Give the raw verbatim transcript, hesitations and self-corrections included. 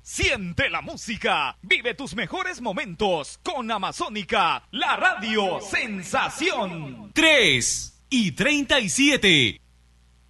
Siente la música, vive tus mejores momentos con Amazónica, la radio sensación. tres y treinta y siete.